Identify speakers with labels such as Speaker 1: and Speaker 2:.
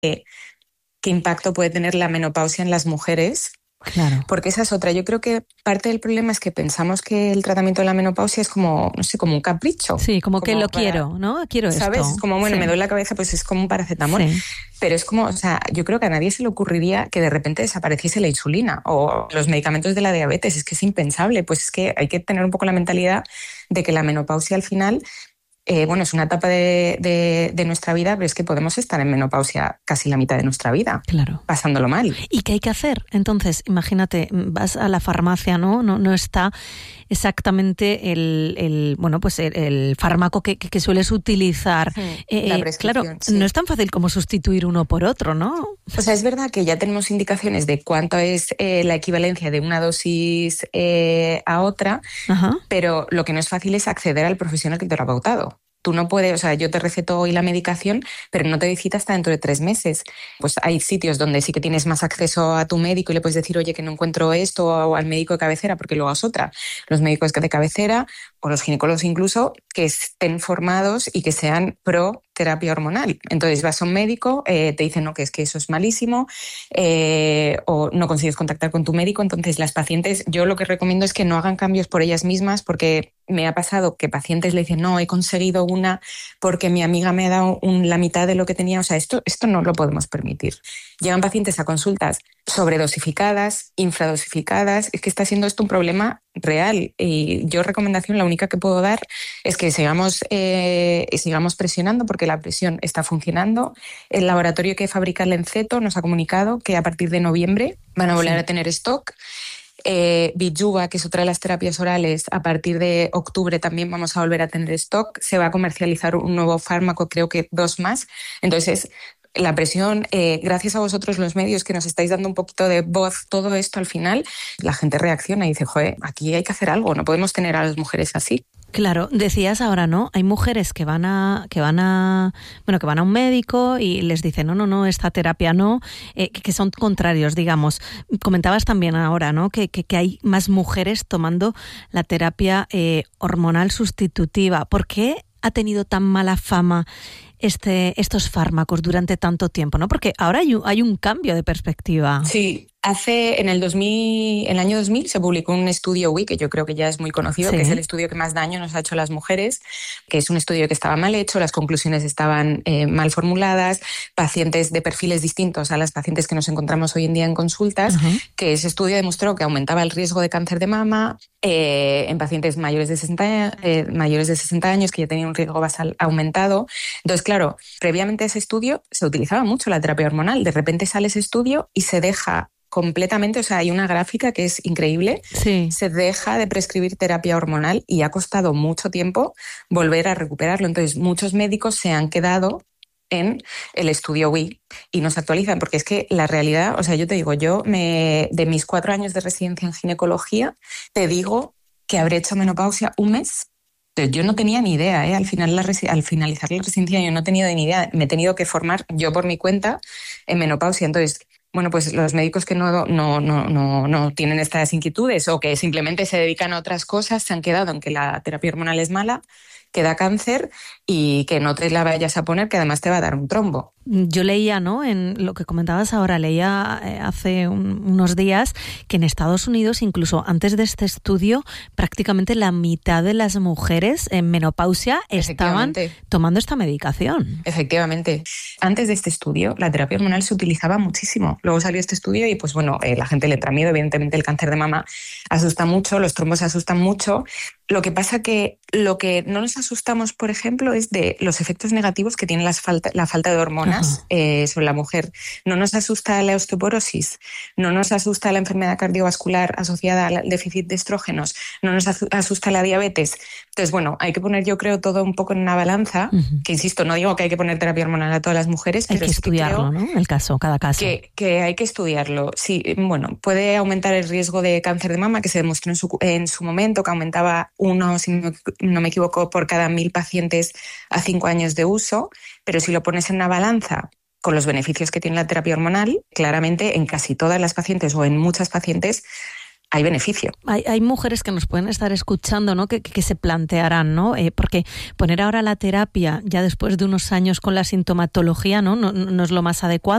Speaker 1: qué impacto puede tener la menopausia en las mujeres.
Speaker 2: Claro.
Speaker 1: Porque esa es otra. Yo creo que parte del problema es que pensamos que el tratamiento de la menopausia es como, no sé, como un capricho.
Speaker 2: Sí, como que lo
Speaker 1: para,
Speaker 2: quiero, ¿no? Quiero
Speaker 1: ¿sabes?
Speaker 2: esto.
Speaker 1: Es como, bueno,
Speaker 2: Sí.
Speaker 1: me duele la cabeza, pues es como un paracetamol.
Speaker 2: Sí.
Speaker 1: Pero es como, o sea, yo creo que a nadie se le ocurriría que de repente desapareciese la insulina o los medicamentos de la diabetes. Es que es impensable. Pues es que hay que tener un poco la mentalidad de que la menopausia al final... bueno, es una etapa de nuestra vida, pero es que podemos estar en menopausia casi la mitad de nuestra vida,
Speaker 2: claro,
Speaker 1: pasándolo mal.
Speaker 2: ¿Y qué hay que hacer? Entonces, imagínate, vas a la farmacia, ¿no? No está exactamente el fármaco que sueles utilizar.
Speaker 1: La prescripción,
Speaker 2: claro,
Speaker 1: sí.
Speaker 2: No es tan fácil como sustituir uno por otro, ¿no?
Speaker 1: O sea, es verdad que ya tenemos indicaciones de cuánto es la equivalencia de una dosis a otra,
Speaker 2: Ajá.
Speaker 1: pero lo que no es fácil es acceder al profesional que te lo ha pautado. Tú no puedes, o sea, yo te receto hoy la medicación, pero no te doy cita hasta dentro de 3 meses. Pues hay sitios donde sí que tienes más acceso a tu médico y le puedes decir, oye, que no encuentro esto, o al médico de cabecera, porque luego es otra. Los médicos de cabecera, o los ginecólogos incluso, que estén formados y que sean pro terapia hormonal. Entonces vas a un médico, te dicen no, que es que eso es malísimo, o no consigues contactar con tu médico. Entonces las pacientes, yo lo que recomiendo es que no hagan cambios por ellas mismas, porque me ha pasado que pacientes le dicen, no, he conseguido una porque mi amiga me ha dado la mitad de lo que tenía. O sea, esto no lo podemos permitir. Llegan pacientes a consultas sobredosificadas, infradosificadas. Es que está siendo esto un problema real. Y yo recomendación, la única que puedo dar es que sigamos presionando, porque la presión está funcionando. El laboratorio que fabrica el Lenceto nos ha comunicado que a partir de noviembre van a volver a tener stock. Bijuva, que es otra de las terapias orales, a partir de octubre también vamos a volver a tener stock. Se va a comercializar un nuevo fármaco, creo que 2 más. Entonces, la presión, gracias a vosotros los medios que nos estáis dando un poquito de voz, todo esto al final, la gente reacciona y dice, joder, aquí hay que hacer algo, no podemos tener a las mujeres así.
Speaker 2: Claro, decías ahora, ¿no? Hay mujeres que van a un médico y les dicen, no, esta terapia no, que son contrarios, digamos. Comentabas también ahora, ¿no? Que hay más mujeres tomando la terapia hormonal sustitutiva. ¿Por qué ha tenido tan mala fama estos fármacos durante tanto tiempo, ¿no? Porque ahora hay un cambio de perspectiva.
Speaker 1: Sí. En el año 2000 se publicó un estudio WI, que yo creo que ya es muy conocido, que es el estudio que más daño nos ha hecho a las mujeres, que es un estudio que estaba mal hecho, las conclusiones estaban mal formuladas, pacientes de perfiles distintos a las pacientes que nos encontramos hoy en día en consultas, que ese estudio demostró que aumentaba el riesgo de cáncer de mama en pacientes mayores de 60 años, que ya tenían un riesgo basal aumentado. Entonces, claro, previamente a ese estudio se utilizaba mucho la terapia hormonal. De repente sale ese estudio y se deja completamente, o sea, hay una gráfica que es increíble, se deja de prescribir terapia hormonal y ha costado mucho tiempo volver a recuperarlo. Entonces, muchos médicos se han quedado en el estudio WI y no se actualizan, porque es que la realidad, o sea, yo te digo, de mis 4 años de residencia en ginecología, te digo que habré hecho menopausia un mes. Entonces, yo no tenía ni idea, al finalizar la residencia yo no he tenido ni idea, me he tenido que formar yo por mi cuenta en menopausia. Entonces, bueno, pues los médicos que no tienen estas inquietudes o que simplemente se dedican a otras cosas se han quedado en que la terapia hormonal es mala, que da cáncer y que no te la vayas a poner, que además te va a dar un trombo.
Speaker 2: Yo leía, ¿no? En lo que comentabas ahora, leía hace unos días que en Estados Unidos, incluso antes de este estudio, prácticamente la mitad de las mujeres en menopausia estaban tomando esta medicación.
Speaker 1: Efectivamente. Antes de este estudio, la terapia hormonal se utilizaba muchísimo. Luego salió este estudio y, pues bueno, la gente le entra miedo. Evidentemente, el cáncer de mama asusta mucho, los trombos asustan mucho. Lo que pasa que lo que no nos asustamos, por ejemplo, es de los efectos negativos que tiene la falta de hormonas sobre la mujer. No nos asusta la osteoporosis, no nos asusta la enfermedad cardiovascular asociada al déficit de estrógenos, no nos asusta la diabetes. Entonces, bueno, hay que poner, yo creo, todo un poco en una balanza, que insisto, no digo que hay que poner terapia hormonal a todas las mujeres,
Speaker 2: hay
Speaker 1: pero
Speaker 2: que estudiarlo, ¿no? Cada caso.
Speaker 1: Que hay que estudiarlo. Sí, bueno, puede aumentar el riesgo de cáncer de mama, que se demostró en su momento, que aumentaba 1, si no me equivoco, por cada 1.000 pacientes a 5 años de uso, pero si lo pones en una balanza con los beneficios que tiene la terapia hormonal, claramente en casi todas las pacientes o en muchas pacientes hay beneficio.
Speaker 2: Hay mujeres que nos pueden estar escuchando, ¿no? Que se plantearán, ¿no? Porque poner ahora la terapia ya después de unos años con la sintomatología, ¿no? No es lo más adecuado.